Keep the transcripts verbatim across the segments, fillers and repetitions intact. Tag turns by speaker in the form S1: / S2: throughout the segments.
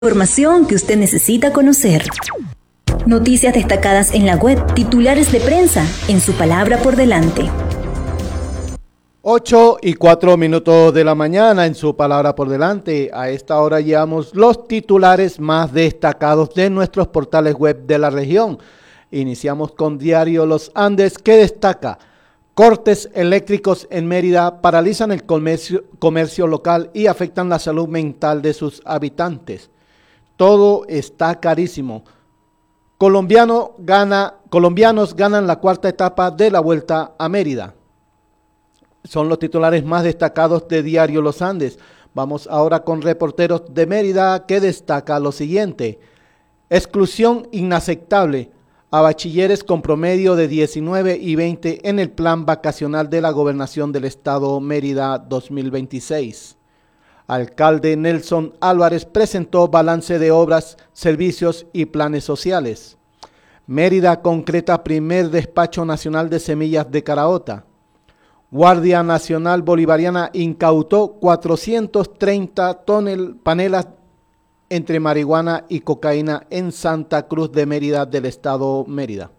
S1: Información que usted necesita conocer. Noticias destacadas en la web, titulares de prensa, en su palabra por delante.
S2: ocho y cuatro minutos de la mañana en su palabra por delante. A esta hora llevamos los titulares más destacados de nuestros portales web de la región. Iniciamos con Diario Los Andes, que destaca: cortes eléctricos en Mérida paralizan el comercio, comercio local y afectan la salud mental de sus habitantes. Todo está carísimo. Colombiano gana, colombianos ganan la cuarta etapa de la Vuelta a Mérida. Son los titulares más destacados de Diario Los Andes. Vamos ahora con Reporteros de Mérida, que destaca lo siguiente: exclusión inaceptable a bachilleres con promedio de diecinueve y veinte en el plan vacacional de la Gobernación del Estado Mérida dos mil veintiséis. Alcalde Nelson Álvarez presentó balance de obras, servicios y planes sociales. Mérida concreta primer despacho nacional de semillas de caraota. Guardia Nacional Bolivariana incautó cuatrocientos treinta tonel, panelas entre marihuana y cocaína en Santa Cruz de Mérida del estado Mérida.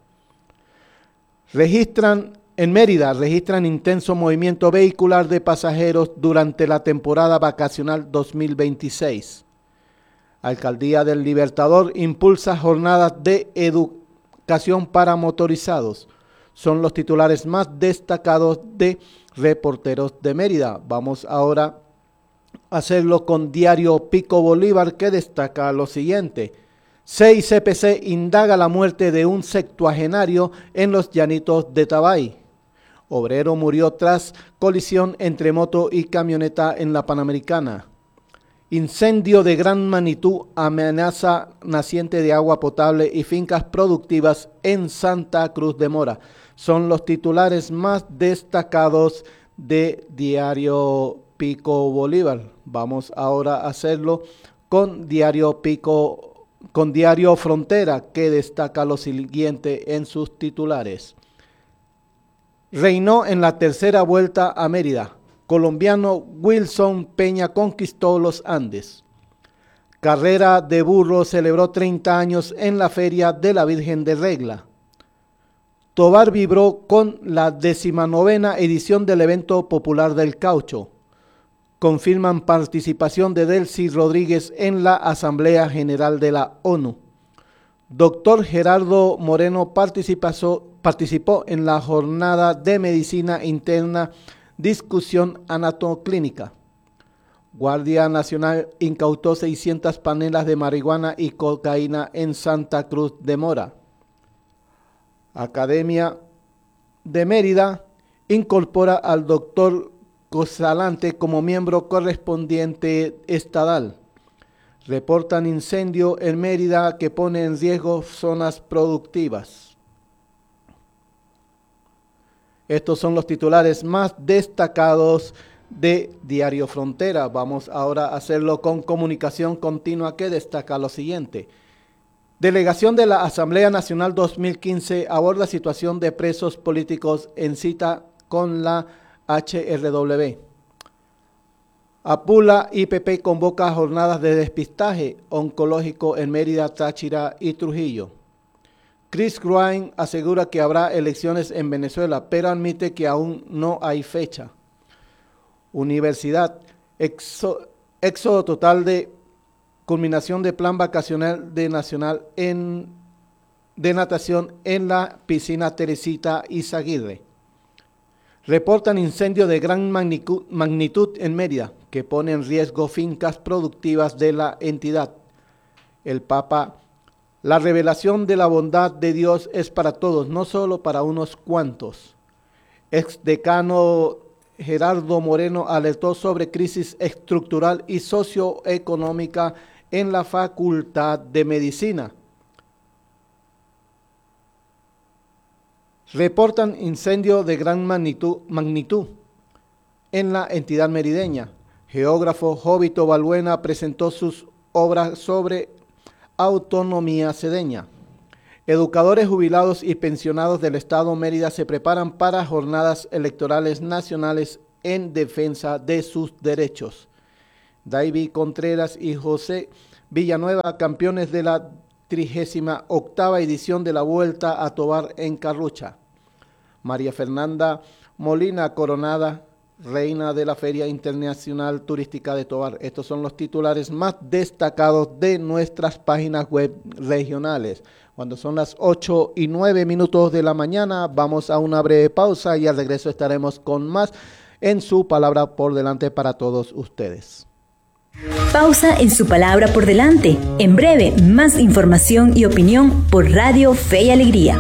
S2: Registran en Mérida, registran intenso movimiento vehicular de pasajeros durante la temporada vacacional dos mil veintiséis. Alcaldía del Libertador impulsa jornadas de educación para motorizados. Son los titulares más destacados de Reporteros de Mérida. Vamos ahora a hacerlo con Diario Pico Bolívar, que destaca lo siguiente: C I C P C indaga la muerte de un septuagenario en los llanitos de Tabay. Obrero murió tras colisión entre moto y camioneta en la Panamericana. Incendio de gran magnitud amenaza naciente de agua potable y fincas productivas en Santa Cruz de Mora. Son los titulares más destacados de Diario Pico Bolívar. Vamos ahora a hacerlo con Diario Pico, con Diario Frontera, que destaca lo siguiente en sus titulares: reinó en la tercera vuelta a Mérida. Colombiano Wilson Peña conquistó los Andes. Carrera de burro celebró treinta años en la Feria de la Virgen de Regla. Tovar vibró con la decimanovena edición del evento popular del caucho. Confirman participación de Delcy Rodríguez en la Asamblea General de la ONU. Doctor Gerardo Moreno participó, participó en la jornada de medicina interna, discusión anatoclínica. Guardia Nacional incautó seiscientas panelas de marihuana y cocaína en Santa Cruz de Mora. Academia de Mérida incorpora al doctor Cosalante como miembro correspondiente estadal. Reportan incendio en Mérida que pone en riesgo zonas productivas. Estos son los titulares más destacados de Diario Frontera. Vamos ahora a hacerlo con Comunicación Continua, que destaca lo siguiente: delegación de la Asamblea Nacional dos mil quince aborda situación de presos políticos en cita con la H R W. Apula I P P convoca jornadas de despistaje oncológico en Mérida, Táchira y Trujillo. Chris Grimes asegura que habrá elecciones en Venezuela, pero admite que aún no hay fecha. Universidad, éxodo, éxodo total de culminación de plan vacacional de nacional en, de natación en la piscina Teresita Izaguirre. Reportan incendio de gran magnitud, magnitud en Mérida, que pone en riesgo fincas productivas de la entidad. El Papa: la revelación de la bondad de Dios es para todos, no solo para unos cuantos. Exdecano Gerardo Moreno alertó sobre crisis estructural y socioeconómica en la Facultad de Medicina. Reportan incendio de gran magnitud, magnitud en la entidad merideña. Geógrafo Jovito Balbuena presentó sus obras sobre autonomía sedeña. Educadores jubilados y pensionados del Estado Mérida se preparan para jornadas electorales nacionales en defensa de sus derechos. David Contreras y José Villanueva, campeones de la trigésima octava edición de la Vuelta a Tovar en Carrucha. María Fernanda Molina, coronada reina de la Feria Internacional Turística de Tovar. Estos son los titulares más destacados de nuestras páginas web regionales. Cuando son las ocho y nueve minutos de la mañana, vamos a una breve pausa y al regreso estaremos con más en su palabra por delante para todos ustedes.
S1: Pausa en su palabra por delante. En breve, más información y opinión por Radio Fe y Alegría.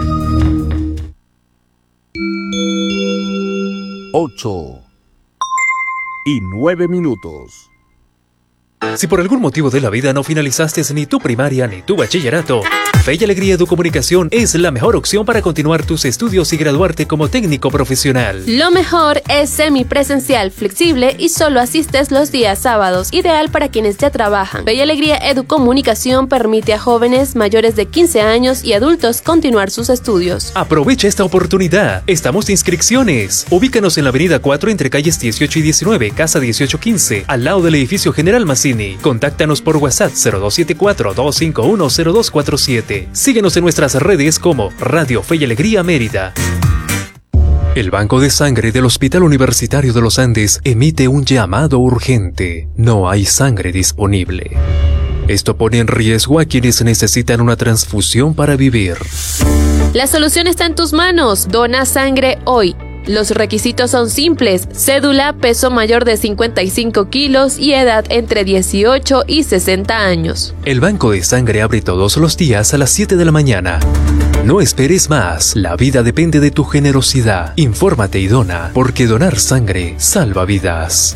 S3: Ocho y nueve minutos.
S4: Si por algún motivo de la vida no finalizaste ni tu primaria ni tu bachillerato, Fe y Alegría Educomunicación es la mejor opción para continuar tus estudios y graduarte como técnico profesional.
S5: Lo mejor es semipresencial, flexible y solo asistes los días sábados, ideal para quienes ya trabajan. Fe y Alegría Educomunicación permite a jóvenes mayores de quince años y adultos continuar sus estudios.
S4: Aprovecha esta oportunidad. Estamos de inscripciones. Ubícanos en la avenida cuatro entre calles dieciocho y diecinueve, casa dieciocho quince, al lado del edificio General Mazzini. Contáctanos por WhatsApp cero dos siete cuatro, dos cinco uno, cero dos cuatro siete. Síguenos en nuestras redes como Radio Fe y Alegría Mérida. El Banco de Sangre del Hospital Universitario de los Andes emite un llamado urgente. No hay sangre disponible. Esto pone en riesgo a quienes necesitan una transfusión para vivir.
S5: La solución está en tus manos. Dona sangre hoy. Los requisitos son simples: cédula, peso mayor de cincuenta y cinco kilos y edad entre dieciocho y sesenta años.
S4: El Banco de Sangre abre todos los días a las siete de la mañana. No esperes más, la vida depende de tu generosidad. Infórmate y dona, porque donar sangre salva vidas.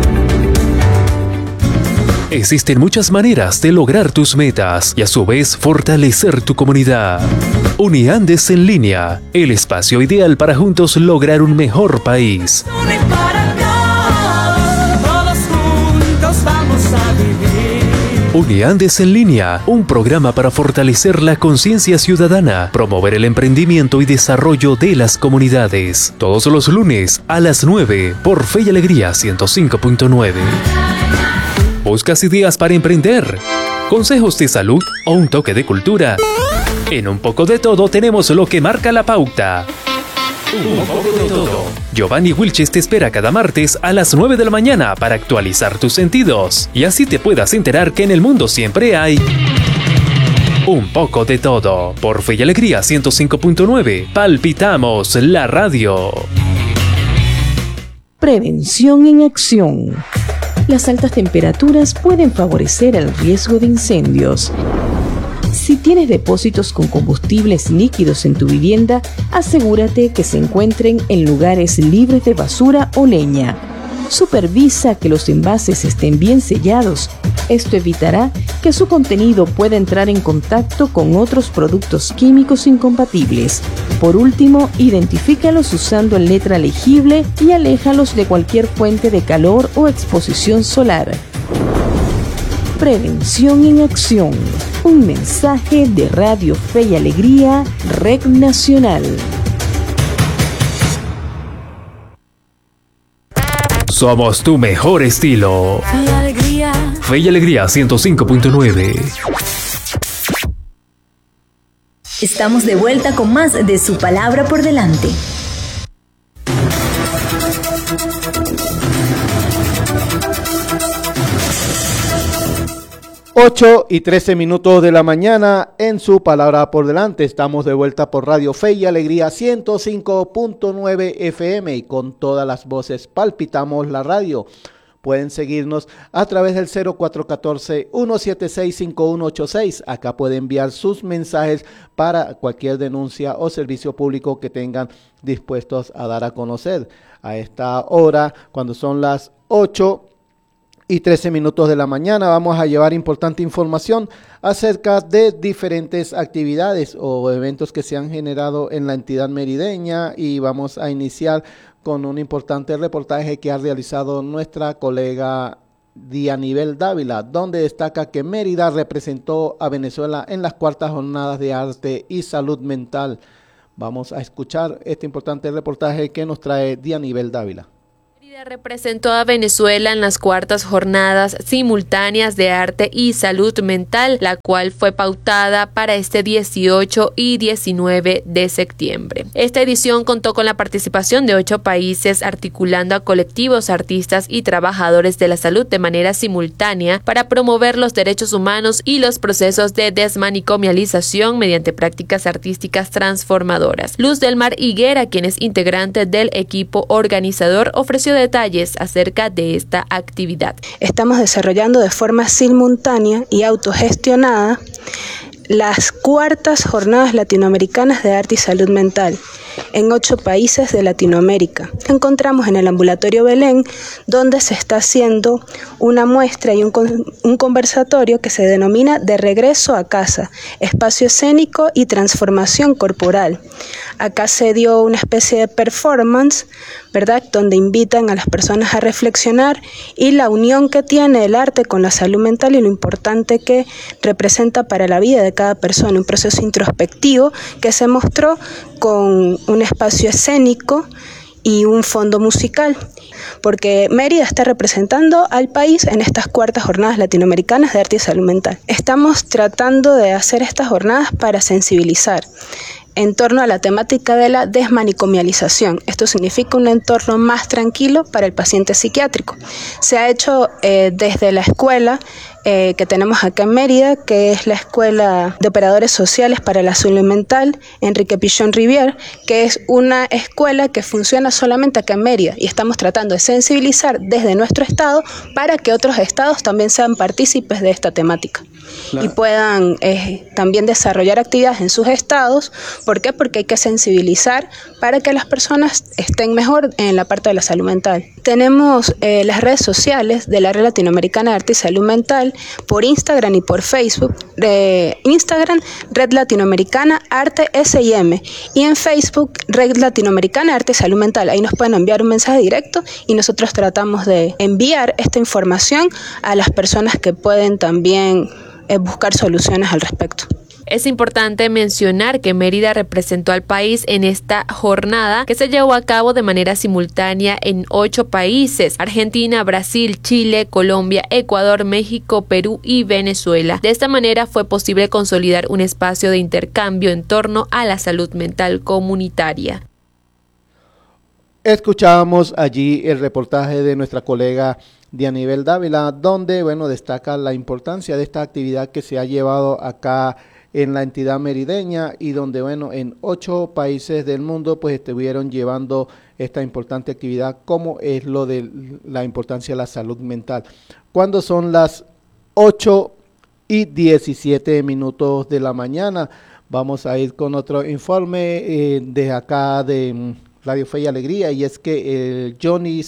S4: Existen muchas maneras de lograr tus metas y a su vez fortalecer tu comunidad. Uniandes en línea, el espacio ideal para juntos lograr un mejor país. Uniandes en línea, un programa para fortalecer la conciencia ciudadana, promover el emprendimiento y desarrollo de las comunidades. Todos los lunes a las nueve por Fe y Alegría ciento cinco punto nueve. ¿Buscas ideas para emprender? ¿Consejos de salud o un toque de cultura? En Un Poco de Todo tenemos lo que marca la pauta. Un poco de todo. Giovanni Wilches te espera cada martes a las nueve de la mañana para actualizar tus sentidos y así te puedas enterar que en el mundo siempre hay un poco de todo. Por Fe y Alegría ciento cinco punto nueve, palpitamos la radio.
S6: Prevención en acción. Las altas temperaturas pueden favorecer el riesgo de incendios. Si tienes depósitos con combustibles líquidos en tu vivienda, asegúrate que se encuentren en lugares libres de basura o leña. Supervisa que los envases estén bien sellados. Esto evitará que su contenido pueda entrar en contacto con otros productos químicos incompatibles. Por último, identifícalos usando letra legible y aléjalos de cualquier fuente de calor o exposición solar. Prevención en acción. Un mensaje de Radio Fe y Alegría, Red Nacional.
S4: Somos tu mejor estilo.
S7: Fe y Alegría.
S4: Fe y Alegría ciento cinco punto nueve.
S1: Estamos de vuelta con más de su palabra por delante.
S2: ocho y trece minutos de la mañana en su palabra por delante. Estamos de vuelta por Radio Fe y Alegría ciento cinco punto nueve F M y con todas las voces palpitamos la radio. Pueden seguirnos a través del cero cuatro uno cuatro, uno siete seis, cinco uno ocho seis. Acá pueden enviar sus mensajes para cualquier denuncia o servicio público que tengan dispuestos a dar a conocer. A esta hora, cuando son las ocho y trece minutos de la mañana, vamos a llevar importante información acerca de diferentes actividades o eventos que se han generado en la entidad merideña y vamos a iniciar con un importante reportaje que ha realizado nuestra colega Dianibel Dávila, donde destaca que Mérida representó a Venezuela en las cuartas jornadas de arte y salud mental. Vamos a escuchar este importante reportaje que nos trae Dianibel Dávila.
S5: Representó a Venezuela en las cuartas jornadas simultáneas de arte y salud mental, la cual fue pautada para este dieciocho y diecinueve de septiembre. Esta edición contó con la participación de ocho países, articulando a colectivos, artistas y trabajadores de la salud de manera simultánea para promover los derechos humanos y los procesos de desmanicomialización mediante prácticas artísticas transformadoras. Luz del Mar Higuera, quien es integrante del equipo organizador, ofreció detalles acerca de esta actividad.
S7: Estamos desarrollando de forma simultánea y autogestionada las cuartas jornadas latinoamericanas de arte y salud mental en ocho países de Latinoamérica. Encontramos en el Ambulatorio Belén, donde se está haciendo una muestra y un, un conversatorio que se denomina De Regreso a Casa, espacio escénico y transformación corporal. Acá se dio una especie de performance, ¿verdad?, donde invitan a las personas a reflexionar y la unión que tiene el arte con la salud mental y lo importante que representa para la vida de cada persona, un proceso introspectivo que se mostró con un espacio escénico y un fondo musical, porque Mérida está representando al país en estas cuartas jornadas latinoamericanas de arte y salud mental. Estamos tratando de hacer estas jornadas para sensibilizar en torno a la temática de la desmanicomialización. Esto significa un entorno más tranquilo para el paciente psiquiátrico. Se ha hecho eh, desde la escuela Eh, que tenemos acá en Mérida, que es la Escuela de Operadores Sociales para la Salud Mental, Enrique Pichón Rivière, que es una escuela que funciona solamente acá en Mérida, y estamos tratando de sensibilizar desde nuestro estado para que otros estados también sean partícipes de esta temática. Claro. Y puedan eh, también desarrollar actividades en sus estados. ¿Por qué? Porque hay que sensibilizar para que las personas estén mejor en la parte de la salud mental. Tenemos eh, las redes sociales de la Red Latinoamericana de Arte y Salud Mental por Instagram y por Facebook. De Instagram, Red Latinoamericana Arte S I M, y en Facebook, Red Latinoamericana Arte y Salud Mental. Ahí nos pueden enviar un mensaje directo y nosotros tratamos de enviar esta información a las personas que pueden también eh, buscar soluciones al respecto.
S5: Es importante mencionar que Mérida representó al país en esta jornada que se llevó a cabo de manera simultánea en ocho países: Argentina, Brasil, Chile, Colombia, Ecuador, México, Perú y Venezuela. De esta manera fue posible consolidar un espacio de intercambio en torno a la salud mental comunitaria.
S2: Escuchábamos allí el reportaje de nuestra colega Dianibel Dávila, donde, bueno, destaca la importancia de esta actividad que se ha llevado acá en la entidad merideña, y donde, bueno, en ocho países del mundo pues estuvieron llevando esta importante actividad, como es lo de la importancia de la salud mental. Cuando son las ocho y diecisiete minutos de la mañana, vamos a ir con otro informe eh, de acá de Radio Fe y Alegría, y es que eh, Johnny...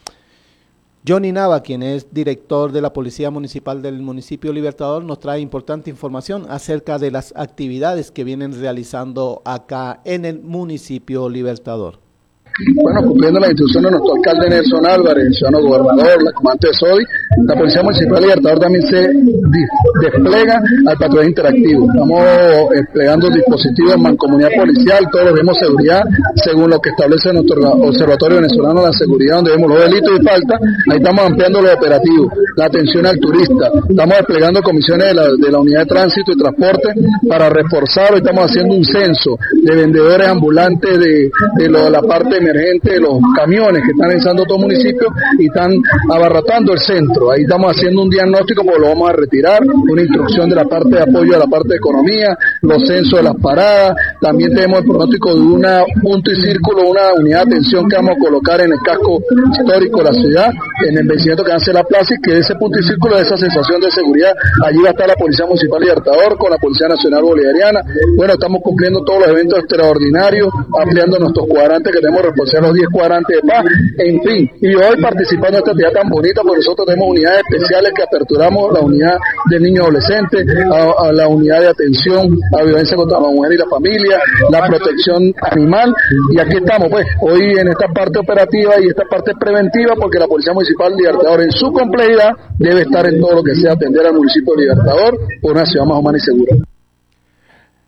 S2: Johnny Nava, quien es director de la Policía Municipal del Municipio Libertador, nos trae importante información acerca de las actividades que vienen realizando acá en el Municipio Libertador.
S8: Bueno, cumpliendo las instrucciones de nuestro alcalde Nelson Álvarez, el ciudadano gobernador, la comandante de S O D I, la Policía Municipal Libertador también se despliega al patrullaje interactivo. Estamos desplegando dispositivos en mancomunidad policial, todos vemos seguridad, según lo que establece nuestro Observatorio Venezolano de la Seguridad, donde vemos los delitos y faltas. Ahí estamos ampliando los operativos, la atención al turista, estamos desplegando comisiones de la, de la Unidad de Tránsito y Transporte para reforzar. Hoy estamos haciendo un censo de vendedores ambulantes de, de, lo, de la parte emergente de los camiones que están realizando todo el municipio y están abarrotando el centro. Ahí estamos haciendo un diagnóstico porque lo vamos a retirar, una instrucción de la parte de apoyo a la parte de economía, los censos de las paradas. También tenemos el pronóstico de una punto y círculo, una unidad de atención que vamos a colocar en el casco histórico de la ciudad, en el vencimiento que hace la plaza, y que de ese punto y círculo, de esa sensación de seguridad, allí va a estar la Policía Municipal Libertador con la Policía Nacional Bolivariana. Bueno, estamos cumpliendo todos los eventos extraordinarios, ampliando nuestros cuadrantes que tenemos, reforzar los diez cuadrantes de paz, en fin. Y hoy participando en esta actividad tan bonita, porque nosotros tenemos unidades especiales que aperturamos, la unidad del niño adolescente, a, a la unidad de atención a violencia contra la mujer y la familia, la protección animal, y aquí estamos pues hoy en esta parte operativa y esta parte preventiva, porque la Policía Municipal Libertador en su complejidad debe estar en todo lo que sea atender al municipio de Libertador por una ciudad más humana y segura.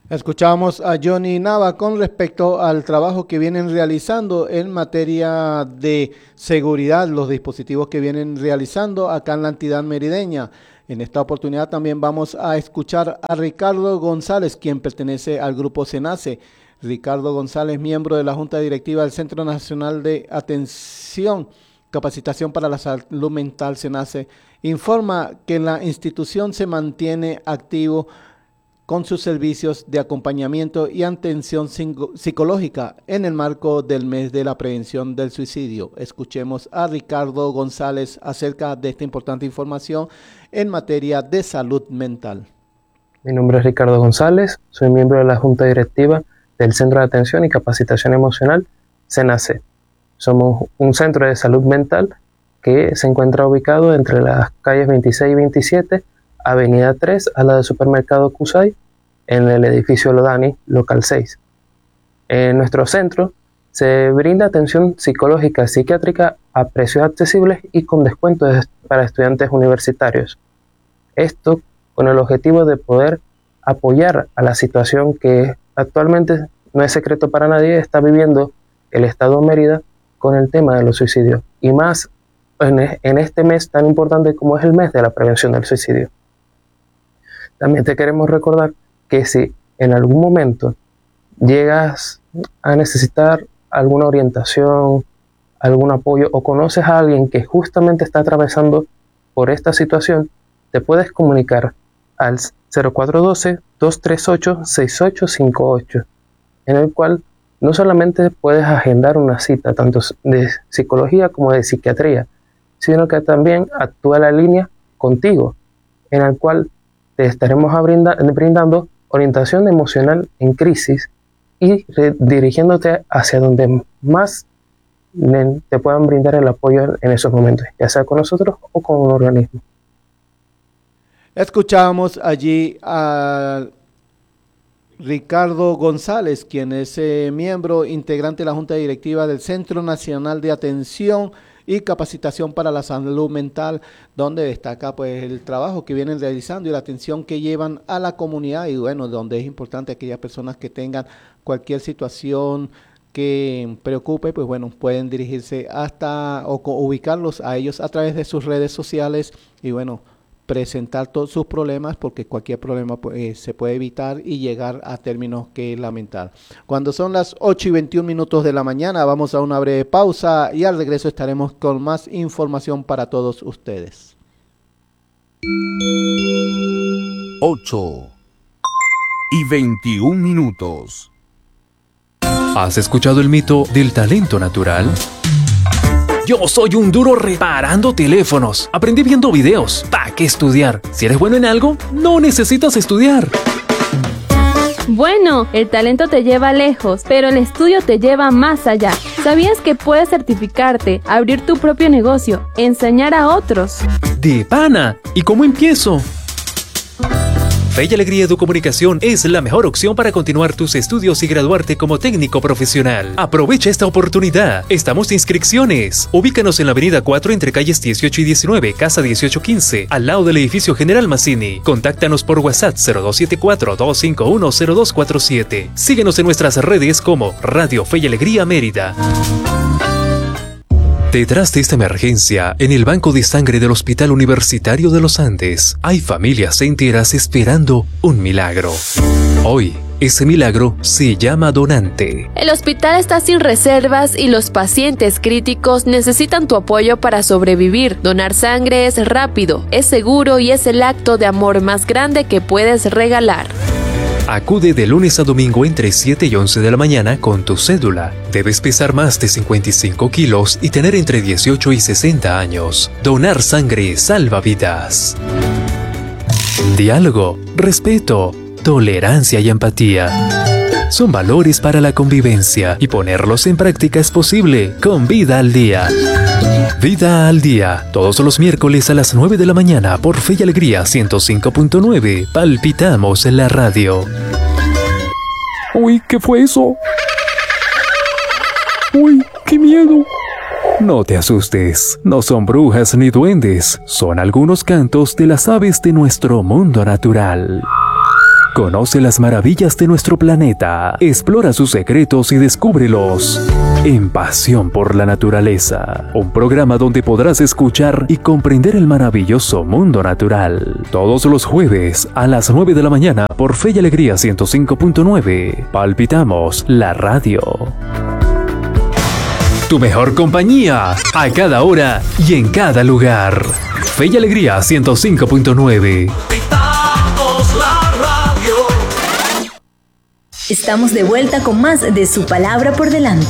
S2: Escuchamos a Johnny Nava con respecto al trabajo que vienen realizando en materia de seguridad, los dispositivos que vienen realizando acá en la entidad merideña. En esta oportunidad también vamos a escuchar a Ricardo González, quien pertenece al grupo SENACE. Ricardo González, miembro de la Junta Directiva del Centro Nacional de Atención, Capacitación para la Salud Mental, SENACE, informa que la institución se mantiene activo con sus servicios de acompañamiento y atención psicológica en el marco del mes de la prevención del suicidio. Escuchemos a Ricardo González acerca de esta importante información en materia de salud mental.
S9: Mi nombre es Ricardo González, soy miembro de la Junta Directiva del Centro de Atención y Capacitación Emocional, SENACE. Somos un centro de salud mental que se encuentra ubicado entre las calles veintiséis y veintisiete, Avenida tres, a la del supermercado Cusay, en el edificio Lodani, local seis. En nuestro centro se brinda atención psicológica y psiquiátrica a precios accesibles y con descuentos para estudiantes universitarios. Esto con el objetivo de poder apoyar a la situación que actualmente, no es secreto para nadie, está viviendo el estado de Mérida con el tema de los suicidios. Y más en, en este mes tan importante como es el mes de la prevención del suicidio. También te queremos recordar que si en algún momento llegas a necesitar alguna orientación, algún apoyo o conoces a alguien que justamente está atravesando por esta situación, te puedes comunicar al cero cuatro uno dos, dos tres ocho, seis ocho cinco ocho, en el cual no solamente puedes agendar una cita tanto de psicología como de psiquiatría, sino que también actúa la línea contigo, en el cual te estaremos brindando orientación emocional en crisis y dirigiéndote hacia donde más te puedan brindar el apoyo en esos momentos, ya sea con nosotros o con un organismo.
S2: Escuchamos allí a Ricardo González, quien es eh, miembro integrante de la Junta Directiva del Centro Nacional de Atención y Capacitación para la Salud Mental, donde destaca pues el trabajo que vienen realizando y la atención que llevan a la comunidad, y bueno, donde es importante aquellas personas que tengan cualquier situación que preocupe, pues bueno, pueden dirigirse hasta o ubicarlos a ellos a través de sus redes sociales y bueno, presentar todos sus problemas, porque cualquier problema pues, se puede evitar y llegar a términos que lamentar. Cuando son las ocho y veintiún minutos de la mañana, vamos a una breve pausa y al regreso estaremos con más información para todos ustedes.
S3: ocho y veintiún minutos.
S4: ¿Has escuchado el mito del talento natural? Yo soy un duro reparando teléfonos. Aprendí viendo videos. ¿Para qué estudiar? Si eres bueno en algo, no necesitas estudiar.
S5: Bueno, el talento te lleva lejos, pero el estudio te lleva más allá. ¿Sabías que puedes certificarte, abrir tu propio negocio, enseñar a otros?
S4: ¡De pana! ¿Y cómo empiezo? Fe y Alegría Educomunicación es la mejor opción para continuar tus estudios y graduarte como técnico profesional. Aprovecha esta oportunidad. Estamos de inscripciones. Ubícanos en la avenida cuatro entre calles dieciocho y diecinueve, casa dieciocho quince, al lado del edificio General Mazzini. Contáctanos por WhatsApp cero dos siete cuatro, dos cinco uno, cero dos cuatro siete. Síguenos en nuestras redes como Radio Fe y Alegría Mérida. Detrás de esta emergencia, en el banco de sangre del Hospital Universitario de los Andes, hay familias enteras esperando un milagro. Hoy, ese milagro se llama donante.
S5: El hospital está sin reservas y los pacientes críticos necesitan tu apoyo para sobrevivir. Donar sangre es rápido, es seguro y es el acto de amor más grande que puedes regalar.
S4: Acude de lunes a domingo entre siete y once de la mañana con tu cédula. Debes pesar más de cincuenta y cinco kilos y tener entre dieciocho y sesenta años. Donar sangre salva vidas. Diálogo, respeto, tolerancia y empatía son valores para la convivencia y ponerlos en práctica es posible con Vida al Día. Vida al Día, todos los miércoles a las nueve de la mañana por Fe y Alegría ciento cinco punto nueve. Palpitamos en la radio.
S10: Uy, ¿qué fue eso? Uy, qué miedo.
S4: No te asustes, no son brujas ni duendes, son algunos cantos de las aves de nuestro mundo natural. Conoce las maravillas de nuestro planeta, explora sus secretos y descúbrelos en Pasión por la Naturaleza, un programa donde podrás escuchar y comprender el maravilloso mundo natural. Todos los jueves a las nueve de la mañana por Fe y Alegría ciento cinco punto nueve. Palpitamos la radio. Tu mejor compañía, a cada hora y en cada lugar. Fe y Alegría ciento cinco punto nueve.
S1: Estamos de vuelta con más de Su Palabra por Delante.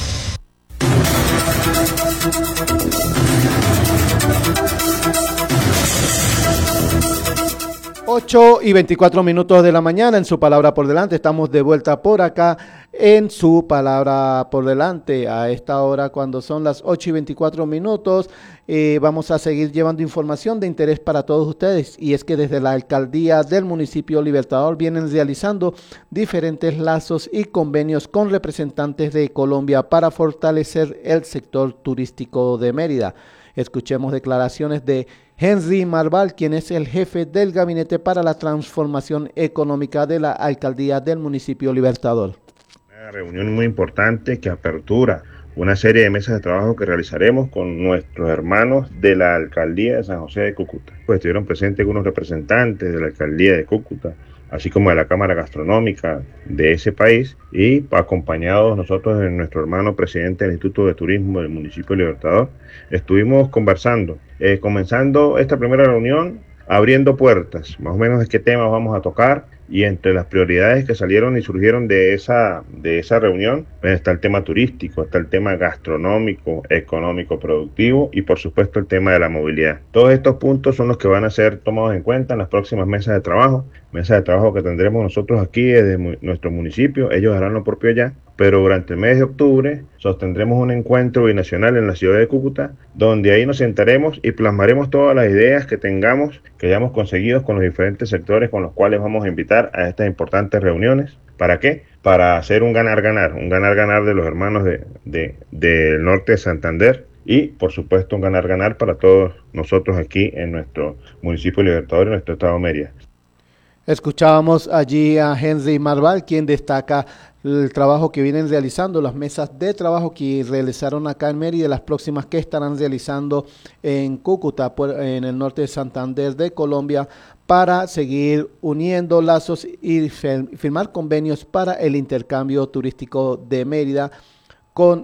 S2: ocho y veinticuatro minutos de la mañana en Su Palabra por Delante. Estamos de vuelta por acá en Su Palabra por Delante. A esta hora, cuando son las ocho y veinticuatro minutos, eh, vamos a seguir llevando información de interés para todos ustedes. Y es que desde la Alcaldía del Municipio Libertador vienen realizando diferentes lazos y convenios con representantes de Colombia para fortalecer el sector turístico de Mérida. Escuchemos declaraciones de Henry Marval, quien es el jefe del Gabinete para la Transformación Económica de la Alcaldía del Municipio Libertador.
S11: Una reunión muy importante que apertura una serie de mesas de trabajo que realizaremos con nuestros hermanos de la Alcaldía de San José de Cúcuta. Pues estuvieron presentes algunos representantes de la Alcaldía de Cúcuta, así como de la Cámara Gastronómica de ese país, y acompañados nosotros de nuestro hermano presidente del Instituto de Turismo del Municipio Libertador, estuvimos conversando, eh, comenzando esta primera reunión, abriendo puertas, más o menos de qué temas vamos a tocar, y entre las prioridades que salieron y surgieron de esa, de esa reunión, pues está el tema turístico, está el tema gastronómico, económico, productivo y por supuesto el tema de la movilidad. Todos estos puntos son los que van a ser tomados en cuenta en las próximas mesas de trabajo, mesas de trabajo que tendremos nosotros aquí desde mu- nuestro municipio, ellos harán lo propio allá, pero durante el mes de octubre sostendremos un encuentro binacional en la ciudad de Cúcuta, donde ahí nos sentaremos y plasmaremos todas las ideas que tengamos, que hayamos conseguido con los diferentes sectores con los cuales vamos a invitar a estas importantes reuniones. ¿Para qué? Para hacer un ganar-ganar, un ganar-ganar de los hermanos de, de, del norte de Santander y, por supuesto, un ganar-ganar para todos nosotros aquí en nuestro municipio Libertador, en nuestro estado de Mérida.
S2: Escuchábamos allí a Henry Marval, quien destaca el trabajo que vienen realizando, las mesas de trabajo que realizaron acá en Mérida y las próximas que estarán realizando en Cúcuta, en el norte de Santander de Colombia, para seguir uniendo lazos y firmar convenios para el intercambio turístico de Mérida con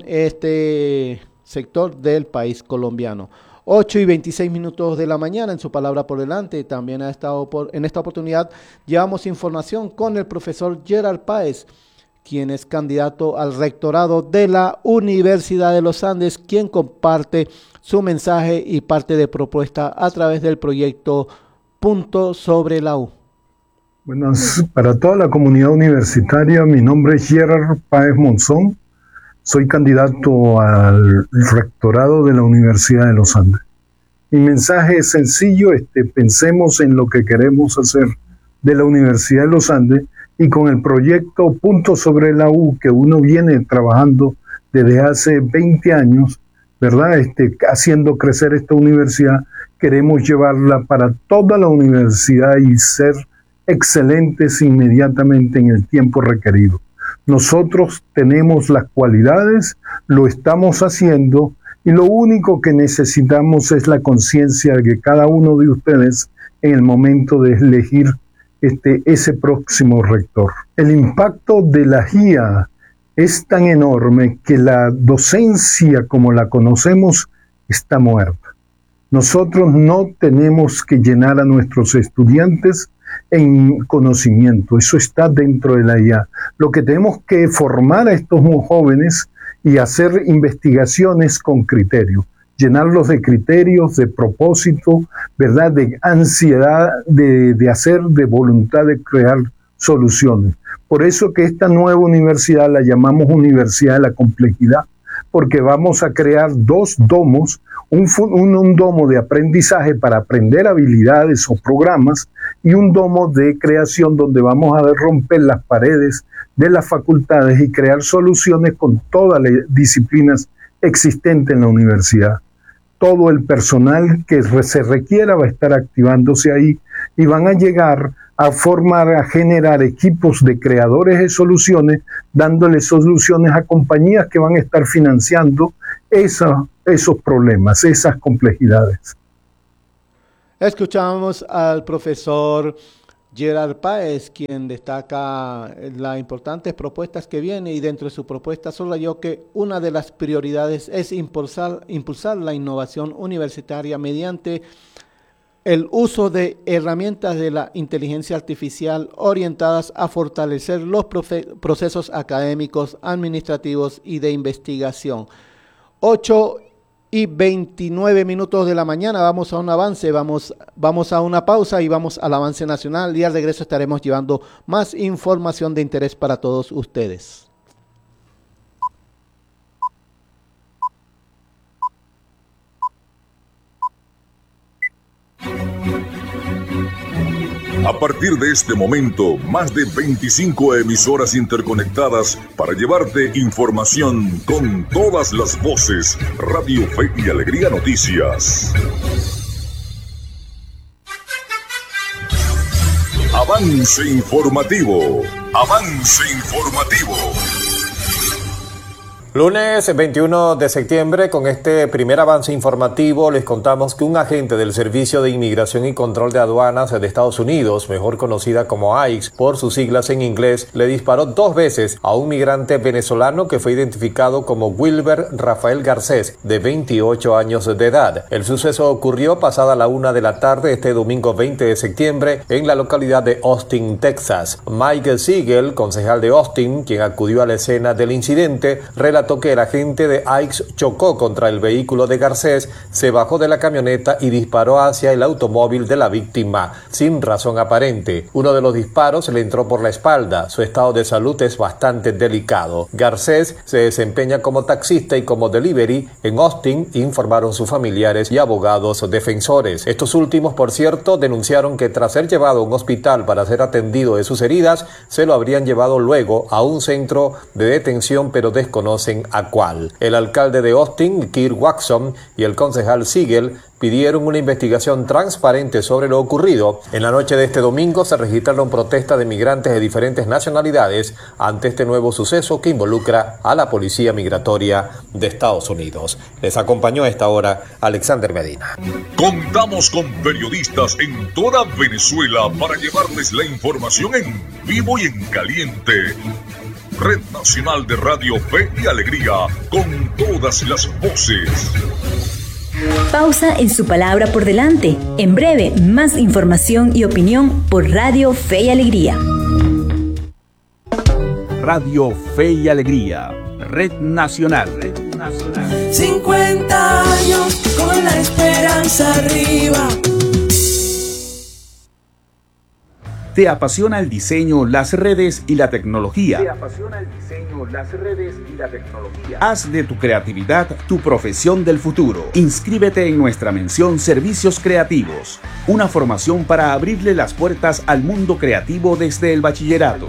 S2: este sector del país colombiano. ocho y veintiséis minutos de la mañana en Su Palabra por Delante. También ha estado por, en esta oportunidad llevamos información con el profesor Gerald Páez, quien es candidato al rectorado de la Universidad de los Andes, quien comparte su mensaje y parte de propuesta a través del proyecto Punto sobre la U.
S12: Buenas, para toda la comunidad universitaria, mi nombre es Gerald Páez Monzón. Soy candidato al rectorado de la Universidad de los Andes. Mi mensaje es sencillo, este, pensemos en lo que queremos hacer de la Universidad de los Andes y con el proyecto Punto sobre la U que uno viene trabajando desde hace veinte años, ¿verdad? Este, haciendo crecer esta universidad, queremos llevarla para toda la universidad y ser excelentes inmediatamente en el tiempo requerido. Nosotros tenemos las cualidades, lo estamos haciendo y lo único que necesitamos es la conciencia de que cada uno de ustedes en el momento de elegir este, ese próximo rector. El impacto de la G I A es tan enorme que la docencia como la conocemos está muerta. Nosotros no tenemos que llenar a nuestros estudiantes en conocimiento, eso está dentro de la I A. Lo que tenemos que formar a estos jóvenes y hacer investigaciones con criterio, llenarlos de criterios, de propósito, ¿verdad? De ansiedad, de, de hacer, de voluntad de crear soluciones. Por eso que esta nueva universidad la llamamos Universidad de la Complejidad, porque vamos a crear dos domos, un, un, un domo de aprendizaje para aprender habilidades o programas y un domo de creación donde vamos a romper las paredes de las facultades y crear soluciones con todas las disciplinas existentes en la universidad. todo el personal que se requiera va a estar activándose ahí y van a llegar a formar, a generar equipos de creadores de soluciones, dándole soluciones a compañías que van a estar financiando esa, esos problemas, esas complejidades.
S2: Escuchamos al profesor Gerard Páez, quien destaca las importantes propuestas que viene, y dentro de su propuesta subrayó que una de las prioridades es impulsar, impulsar la innovación universitaria mediante el uso de herramientas de la inteligencia artificial orientadas a fortalecer los procesos académicos, administrativos y de investigación. ocho y veintinueve minutos de la mañana, vamos a un avance, vamos, vamos a una pausa y vamos al avance nacional, y al regreso estaremos llevando más información de interés para todos ustedes.
S13: A partir de este momento, más de veinticinco emisoras interconectadas para llevarte información con todas las voces. Radio Fe y Alegría Noticias. Avance informativo. Avance informativo.
S14: Lunes veintiuno de septiembre, con este primer avance informativo, les contamos que un agente del Servicio de Inmigración y Control de Aduanas de Estados Unidos, mejor conocida como I C E por sus siglas en inglés, le disparó dos veces a un migrante venezolano que fue identificado como Wilber Rafael Garcés, de veintiocho años de edad. El suceso ocurrió pasada la una de la tarde este domingo veinte de septiembre en la localidad de Austin, Texas. Mike Siegel, concejal de Austin, quien acudió a la escena del incidente, relató que el agente de I C E chocó contra el vehículo de Garcés, se bajó de la camioneta y disparó hacia el automóvil de la víctima, sin razón aparente. Uno de los disparos le entró por la espalda. Su estado de salud es bastante delicado. Garcés se desempeña como taxista y como delivery en Austin, informaron sus familiares y abogados defensores. Estos últimos, por cierto, denunciaron que tras ser llevado a un hospital para ser atendido de sus heridas, se lo habrían llevado luego a un centro de detención, pero desconocen a cuál. El alcalde de Austin, Kirk Watson, y el concejal Siegel pidieron una investigación transparente sobre lo ocurrido. En la noche de este domingo se registraron protestas de migrantes de diferentes nacionalidades ante este nuevo suceso que involucra a la Policía Migratoria de Estados Unidos. Les acompañó a esta hora Alexander Medina.
S13: Contamos con periodistas en toda Venezuela para llevarles la información en vivo y en caliente. Red Nacional de Radio Fe y Alegría, con todas las voces.
S1: Pausa en su palabra por delante. En breve, más información y opinión por Radio Fe y Alegría.
S3: Radio Fe y Alegría, Red Nacional. Red Nacional.
S15: cincuenta años con la esperanza arriba.
S3: ¿Te apasiona el diseño, las redes y la tecnología?
S16: ¿Te apasiona el diseño, las redes y la tecnología?
S3: Haz de tu creatividad tu profesión del futuro. Inscríbete en nuestra mención Servicios Creativos, una formación para abrirle las puertas al mundo creativo desde el bachillerato.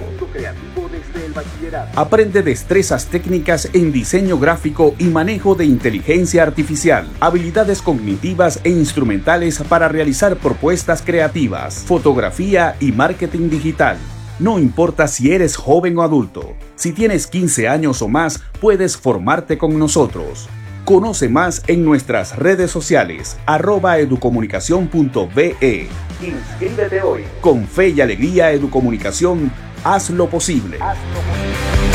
S3: Aprende destrezas técnicas en diseño gráfico y manejo de inteligencia artificial, habilidades cognitivas e instrumentales para realizar propuestas creativas, fotografía y marketing digital. No importa si eres joven o adulto, si tienes quince años o más, puedes formarte con nosotros. Conoce más en nuestras redes sociales, arroba educomunicación punto be.
S16: Inscríbete hoy.
S3: Con Fe y Alegría Educomunicación, haz lo posible. Haz lo posible.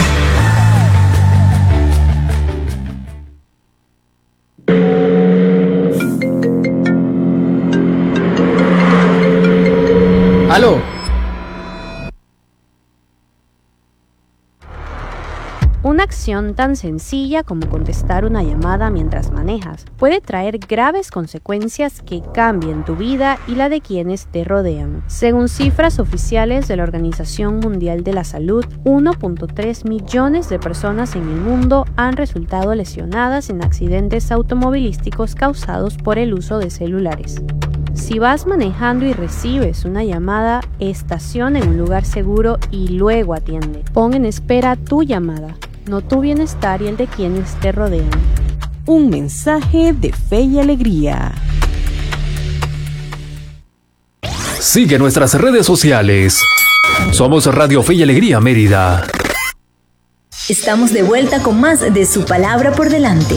S2: ¡Aló!
S17: Una acción tan sencilla como contestar una llamada mientras manejas puede traer graves consecuencias que cambien tu vida y la de quienes te rodean. Según cifras oficiales de la Organización Mundial de la Salud, uno punto tres millones de personas en el mundo han resultado lesionadas en accidentes automovilísticos causados por el uso de celulares. Si vas manejando y recibes una llamada, estaciona en un lugar seguro y luego atiende. Pon en espera tu llamada, no tu bienestar y el de quienes te rodean.
S6: Un mensaje de fe y alegría.
S4: Sigue nuestras redes sociales. Somos Radio Fe y Alegría Mérida.
S1: Estamos de vuelta con más de Su Palabra por Delante.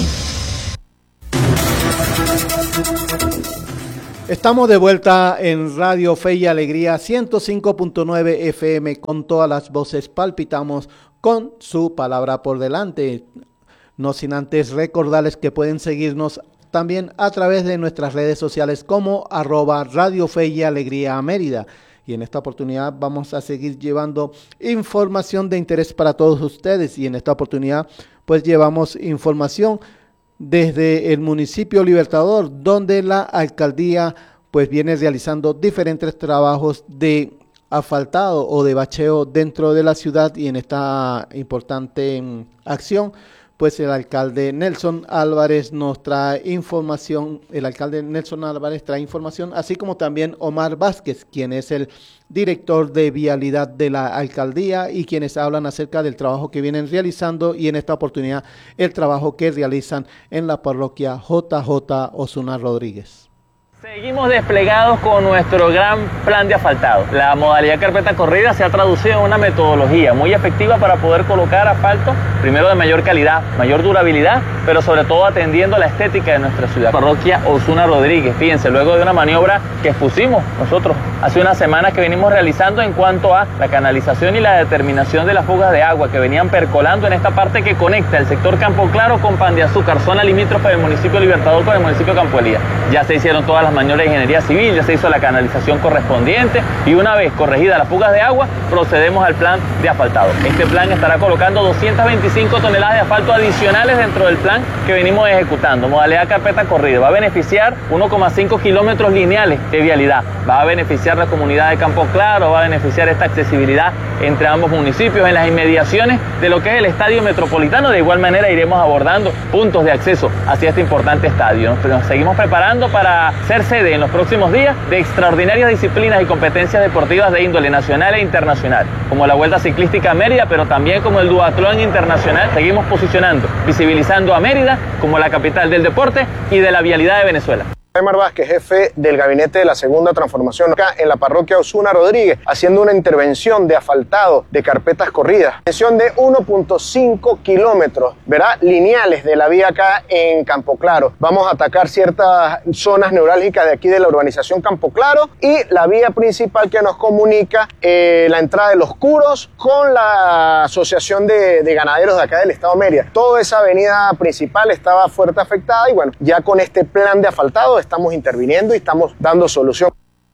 S2: Estamos de vuelta en Radio Fe y Alegría ciento cinco punto nueve F M con todas las voces. Palpitamos con Su Palabra por Delante. No sin antes recordarles que pueden seguirnos también a través de nuestras redes sociales como arroba Radio Fe y Alegría Mérida. Y en esta oportunidad vamos a seguir llevando información de interés para todos ustedes. Y en esta oportunidad pues llevamos información desde el municipio Libertador, donde la alcaldía pues viene realizando diferentes trabajos de asfaltado o de bacheo dentro de la ciudad. Y en esta importante mm, acción pues el alcalde Nelson Álvarez nos trae información, el alcalde Nelson Álvarez trae información, así como también Omar Vázquez, quien es el director de vialidad de la alcaldía y quienes hablan acerca del trabajo que vienen realizando y en esta oportunidad el trabajo que realizan en la parroquia J J Osuna Rodríguez.
S18: Seguimos desplegados con nuestro gran plan de asfaltado. La modalidad carpeta corrida se ha traducido en una metodología muy efectiva para poder colocar asfalto, primero de mayor calidad, mayor durabilidad, pero sobre todo atendiendo la estética de nuestra ciudad. Parroquia Osuna Rodríguez, fíjense, luego de una maniobra que expusimos nosotros hace unas semanas que venimos realizando en cuanto a la canalización y la determinación de las fugas de agua que venían percolando en esta parte que conecta el sector Campo Claro con Pan de Azúcar, zona limítrofe del municipio Libertador con el municipio Campo Elías. Ya se hicieron todas las maniobras de ingeniería civil, ya se hizo la canalización correspondiente y una vez corregidas las fugas de agua, procedemos al plan de asfaltado. Este plan estará colocando doscientas veinticinco toneladas de asfalto adicionales dentro del plan que venimos ejecutando. Modalidad carpeta corrida. Va a beneficiar uno coma cinco kilómetros lineales de vialidad. Va a beneficiar la comunidad de Campo Claro, va a beneficiar esta accesibilidad entre ambos municipios en las inmediaciones de lo que es el estadio metropolitano. De igual manera iremos abordando puntos de acceso hacia este importante estadio. Nos seguimos preparando para ser sede en los próximos días de extraordinarias disciplinas y competencias deportivas de índole nacional e internacional, como la Vuelta Ciclística a Mérida, pero también como el Duatlón Internacional. Seguimos posicionando, visibilizando a Mérida como la capital del deporte y de la vialidad de Venezuela.
S19: Omar Vázquez, jefe del gabinete de la segunda transformación acá en la parroquia Osuna Rodríguez, haciendo una intervención de asfaltado de carpetas corridas. Intervención de uno punto cinco kilómetros, ¿verdad? Lineales de la vía acá en Campo Claro. Vamos a atacar ciertas zonas neurálgicas de aquí de la urbanización Campo Claro y la vía principal que nos comunica eh, la entrada de Los Curos con la asociación de, de ganaderos de acá del estado Mérida. Toda esa avenida principal estaba fuerte afectada y bueno, ya con este plan de asfaltado estamos interviniendo y estamos dando solución.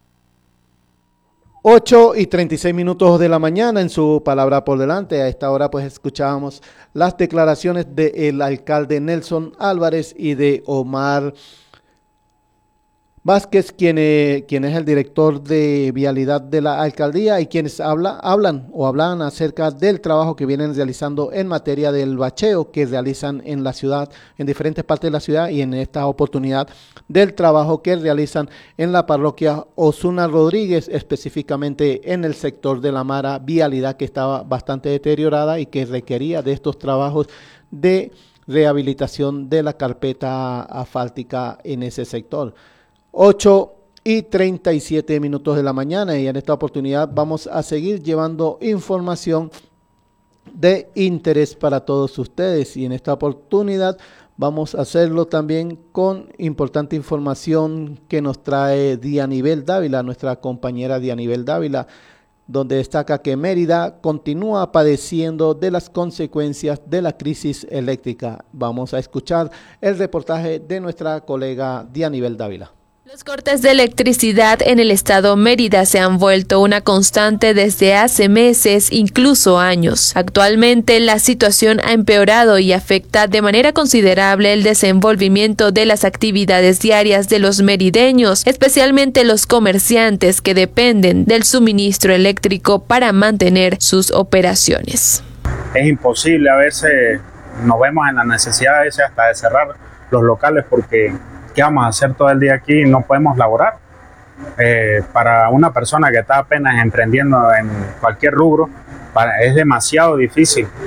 S2: ocho y treinta y seis minutos de la mañana en Su Palabra por Delante. A esta hora pues escuchábamos las declaraciones del alcalde Nelson Álvarez y de Omar Vázquez, quien, eh, quien es el director de vialidad de la alcaldía y quienes habla, hablan o hablan acerca del trabajo que vienen realizando en materia del bacheo que realizan en la ciudad, en diferentes partes de la ciudad y en esta oportunidad del trabajo que realizan en la parroquia Osuna Rodríguez, específicamente en el sector de la Mara, vialidad que estaba bastante deteriorada y que requería de estos trabajos de rehabilitación de la carpeta asfáltica en ese sector. ocho y treinta y siete minutos de la mañana y en esta oportunidad vamos a seguir llevando información de interés para todos ustedes y en esta oportunidad vamos a hacerlo también con importante información que nos trae Dianibel Dávila, nuestra compañera Dianibel Dávila, donde destaca que Mérida continúa padeciendo de las consecuencias de la crisis eléctrica. Vamos a escuchar el reportaje de nuestra colega Dianibel Dávila.
S5: Los cortes de electricidad en el estado Mérida se han vuelto una constante desde hace meses, incluso años. Actualmente la situación ha empeorado y afecta de manera considerable el desenvolvimiento de las actividades diarias de los merideños, especialmente los comerciantes que dependen del suministro eléctrico para mantener sus operaciones.
S20: Es imposible, a veces nos vemos en la necesidad a veces hasta de cerrar los locales porque ¿qué vamos a hacer todo el día aquí? No podemos laborar. Eh, para una persona que está apenas emprendiendo en cualquier rubro, para, es demasiado difícil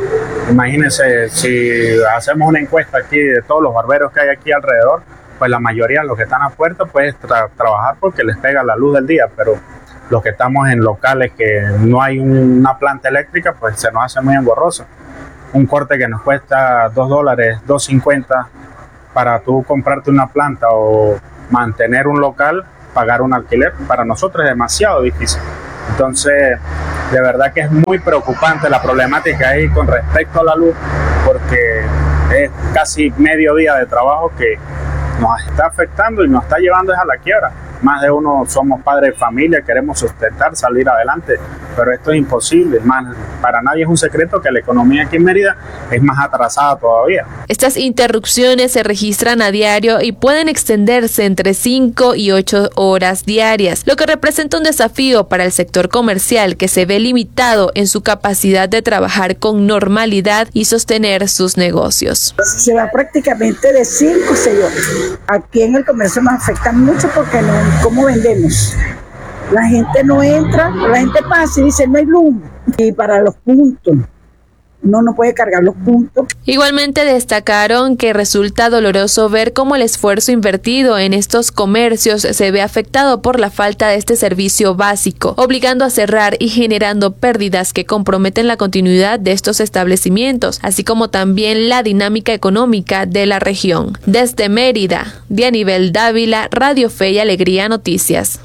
S20: Imagínense, si hacemos una encuesta aquí de todos los barberos que hay aquí alrededor, pues la mayoría de los que están a puerta pues tra- trabajar porque les pega la luz del día, pero los que estamos en locales que no hay un, una planta eléctrica, pues se nos hace muy engorroso. Un corte que nos cuesta dos dólares, dos cincuenta para tú comprarte una planta o mantener un local, pagar un alquiler, para nosotros es demasiado difícil. Entonces, de verdad que es muy preocupante la problemática ahí con respecto a la luz, porque es casi medio día de trabajo que nos está afectando y nos está llevando a la quiebra. Más de uno somos padres de familia, queremos sustentar, salir adelante, pero esto es imposible. Más, para nadie es un secreto que la economía aquí en Mérida es más atrasada todavía.
S5: Estas interrupciones se registran a diario y pueden extenderse entre cinco y ocho horas diarias, lo que representa un desafío para el sector comercial que se ve limitado en su capacidad de trabajar con normalidad y sostener sus negocios.
S21: Se va prácticamente de cinco a seis horas. Aquí en el comercio nos afecta mucho porque no, ¿cómo vendemos? La gente no entra, la gente pasa y dice no hay luz. Y para los puntos, no no puede cargar los puntos.
S5: Igualmente destacaron que resulta doloroso ver cómo el esfuerzo invertido en estos comercios se ve afectado por la falta de este servicio básico, obligando a cerrar y generando pérdidas que comprometen la continuidad de estos establecimientos, así como también la dinámica económica de la región. Desde Mérida, Dianibel Dávila, Radio Fe y Alegría Noticias.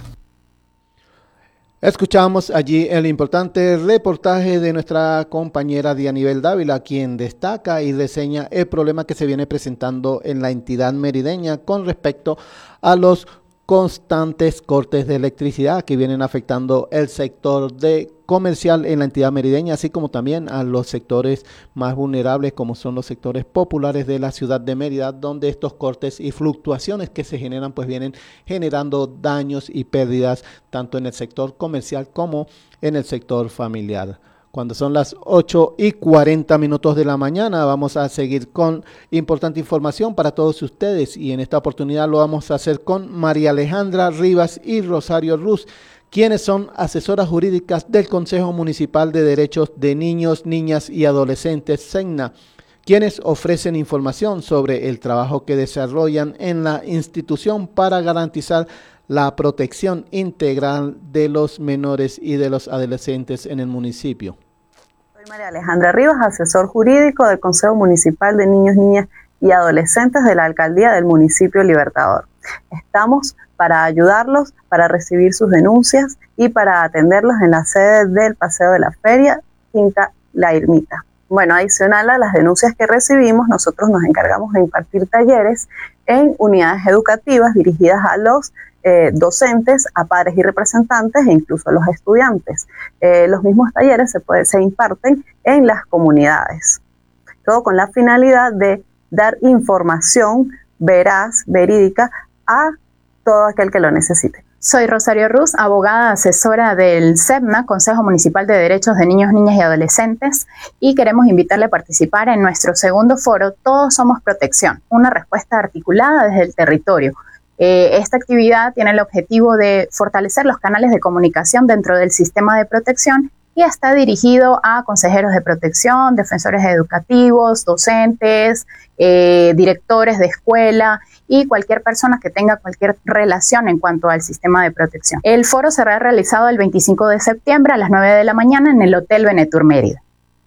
S2: Escuchamos allí el importante reportaje de nuestra compañera Dianibel Dávila, quien destaca y reseña el problema que se viene presentando en la entidad merideña con respecto a los constantes cortes de electricidad que vienen afectando el sector de comercial en la entidad merideña, así como también a los sectores más vulnerables como son los sectores populares de la ciudad de Mérida, donde estos cortes y fluctuaciones que se generan pues vienen generando daños y pérdidas tanto en el sector comercial como en el sector familiar. Cuando son las ocho y cuarenta minutos de la mañana, vamos a seguir con importante información para todos ustedes y en esta oportunidad lo vamos a hacer con María Alejandra Rivas y Rosario Ruz, quienes son asesoras jurídicas del Consejo Municipal de Derechos de Niños, Niñas y Adolescentes, SENNA, quienes ofrecen información sobre el trabajo que desarrollan en la institución para garantizar la protección integral de los menores y de los adolescentes en el municipio.
S22: Soy María Alejandra Rivas, asesor jurídico del Consejo Municipal de Niños, Niñas y Adolescentes de la Alcaldía del Municipio Libertador. Estamos para ayudarlos, para recibir sus denuncias y para atenderlos en la sede del Paseo de la Feria, Quinta La Ermita. Bueno, adicional a las denuncias que recibimos, nosotros nos encargamos de impartir talleres en unidades educativas dirigidas a los eh, docentes, a padres y representantes e incluso a los estudiantes. Eh, los mismos talleres se, puede, se imparten en las comunidades, todo con la finalidad de dar información veraz, verídica, a todo aquel que lo necesite.
S23: Soy Rosario Ruz, abogada asesora del SEPNA, Consejo Municipal de Derechos de Niños, Niñas y Adolescentes, y queremos invitarle a participar en nuestro segundo foro Todos Somos Protección, una respuesta articulada desde el territorio. Eh, esta actividad tiene el objetivo de fortalecer los canales de comunicación dentro del sistema de protección y está dirigido a consejeros de protección, defensores educativos, docentes, eh, directores de escuela y cualquier persona que tenga cualquier relación en cuanto al sistema de protección. El foro será realizado el veinticinco de septiembre a las nueve de la mañana en el Hotel Venetur Mérida.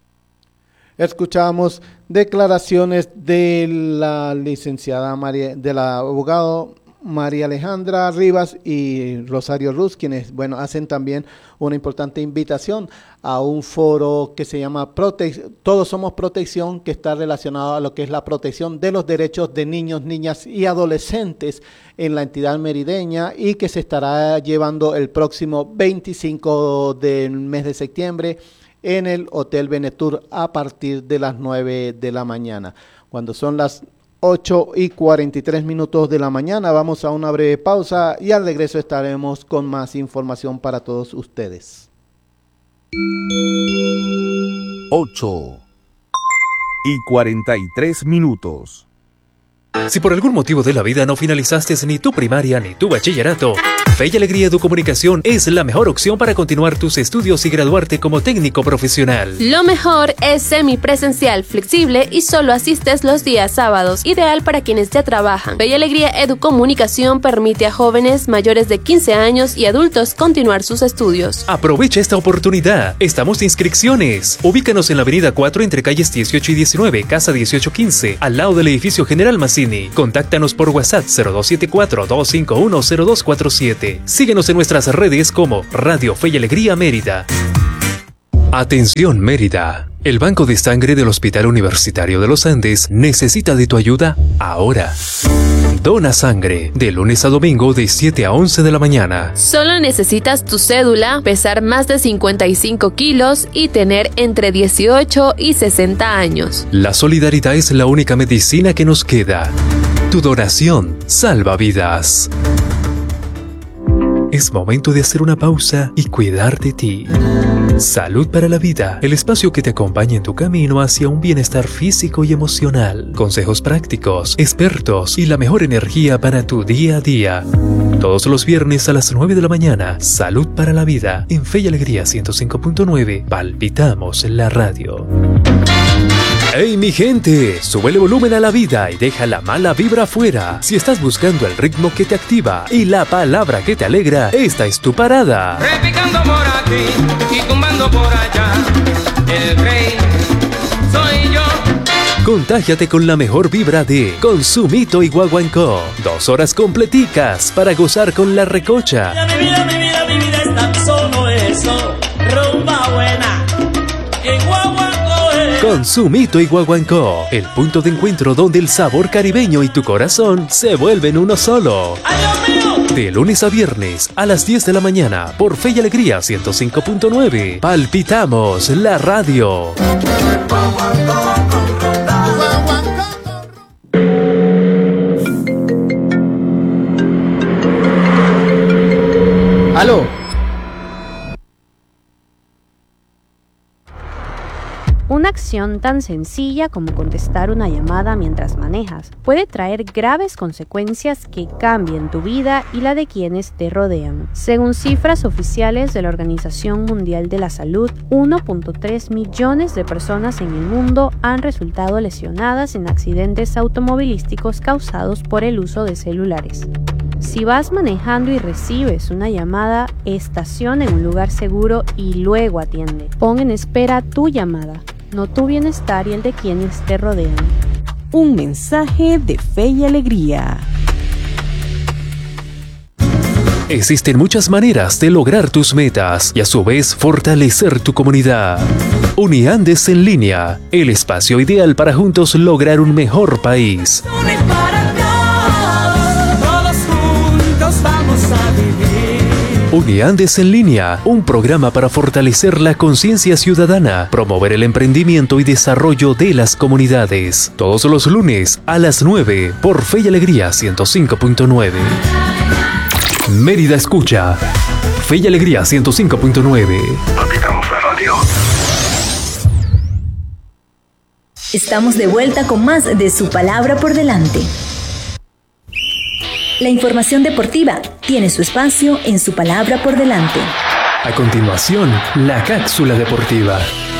S2: Escuchamos declaraciones de la licenciada María, de la abogada María Alejandra Rivas y Rosario Ruz, quienes, bueno, hacen también una importante invitación a un foro que se llama Prote- Todos Somos Protección, que está relacionado a lo que es la protección de los derechos de niños, niñas y adolescentes en la entidad merideña y que se estará llevando el próximo veinticinco del mes de septiembre en el Hotel Venetur a partir de las nueve de la mañana. Cuando son las ocho y cuarenta y tres minutos de la mañana, vamos a una breve pausa y al regreso estaremos con más información para todos ustedes.
S3: ocho y cuarenta y tres minutos.
S4: Si por algún motivo de la vida no finalizaste ni tu primaria ni tu bachillerato, Fe y Alegría Educomunicación es la mejor opción para continuar tus estudios y graduarte como técnico profesional.
S5: Lo mejor es semipresencial, flexible y solo asistes los días sábados, ideal para quienes ya trabajan. Fe y Alegría Educomunicación permite a jóvenes mayores de quince años y adultos continuar sus estudios.
S4: Aprovecha esta oportunidad. Estamos de inscripciones. Ubícanos en la avenida cuatro entre calles dieciocho y diecinueve, casa dieciocho quince, al lado del edificio General Mazzini. Contáctanos por WhatsApp cero dos siete cuatro, dos cinco uno, cero dos cuatro siete. Síguenos en nuestras redes como Radio Fe y Alegría Mérida. Atención Mérida. El Banco de Sangre del Hospital Universitario de los Andes necesita de tu ayuda ahora. Dona sangre de lunes a domingo de siete a once de la mañana.
S5: Solo necesitas tu cédula, pesar más de cincuenta y cinco kilos y tener entre dieciocho y sesenta años.
S4: La solidaridad es la única medicina que nos queda. Tu donación salva vidas. Es momento de hacer una pausa y cuidar de ti. Salud para la Vida, el espacio que te acompaña en tu camino hacia un bienestar físico y emocional. Consejos prácticos, expertos y la mejor energía para tu día a día. Todos los viernes a las nueve de la mañana, Salud para la Vida, en Fe y Alegría ciento cinco punto nueve, palpitamos la radio. ¡Hey mi gente! Sube el volumen a la vida y deja la mala vibra afuera. Si estás buscando el ritmo que te activa y la palabra que te alegra, esta es tu parada.
S7: Repicando por aquí y tumbando por allá, el rey soy yo.
S4: Contágiate con la mejor vibra de Consumito y Guaguancó. Dos horas completicas para gozar con la recocha.
S15: Mi vida, mi vida, mi vida es tan solo eso, rumba buena, en Guaguancó.
S4: Consumito y Guaguancó, el punto de encuentro donde el sabor caribeño y tu corazón se vuelven uno solo. De lunes a viernes a las diez de la mañana por Fe y Alegría ciento cinco punto nueve. Palpitamos la radio.
S2: ¡Aló!
S17: Una acción tan sencilla como contestar una llamada mientras manejas puede traer graves consecuencias que cambien tu vida y la de quienes te rodean. Según cifras oficiales de la Organización Mundial de la Salud, uno punto tres millones de personas en el mundo han resultado lesionadas en accidentes automovilísticos causados por el uso de celulares. Si vas manejando y recibes una llamada, estaciona en un lugar seguro y luego atiende. Pon en espera tu llamada, no tu bienestar y el de quienes te rodean.
S6: Un mensaje de Fe y Alegría.
S4: Existen muchas maneras de lograr tus metas y a su vez fortalecer tu comunidad. Uniandes en línea, el espacio ideal para juntos lograr un mejor país. Uniandes en línea, un programa para fortalecer la conciencia ciudadana, promover el emprendimiento y desarrollo de las comunidades. Todos los lunes a las nueve por Fe y Alegría ciento cinco punto nueve. Mérida escucha. Fe y Alegría ciento cinco punto nueve.
S13: Palpitamos la radio.
S1: Estamos de vuelta con más de Su Palabra por Delante. La información deportiva tiene su espacio en Su Palabra por Delante.
S4: A continuación, la cápsula deportiva.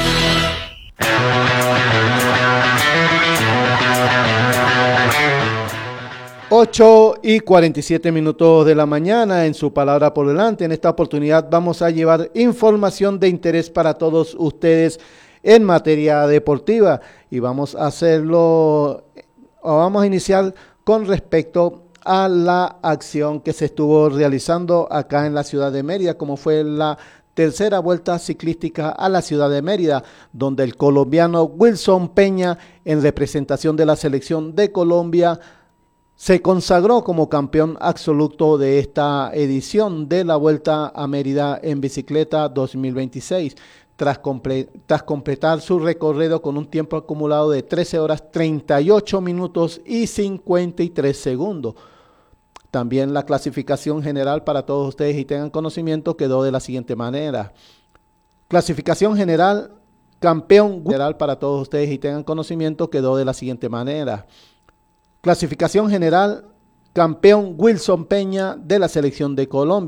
S2: ocho y cuarenta y siete minutos de la mañana en Su Palabra por Delante. En esta oportunidad vamos a llevar información de interés para todos ustedes en materia deportiva y vamos a hacerlo, o vamos a iniciar con respecto a la acción que se estuvo realizando acá en la ciudad de Mérida, como fue la tercera vuelta ciclística a la ciudad de Mérida, donde el colombiano Wilson Peña, en representación de la selección de Colombia, se consagró como campeón absoluto de esta edición de la Vuelta a Mérida en Bicicleta dos mil veintiséis. Tras, comple tras completar su recorrido con un tiempo acumulado de trece horas treinta y ocho minutos y cincuenta y tres segundos. También la clasificación general para todos ustedes y tengan conocimiento quedó de la siguiente manera. Clasificación general, campeón general para todos ustedes y tengan conocimiento quedó de la siguiente manera. Clasificación general, campeón Wilson Peña de la selección de Colombia.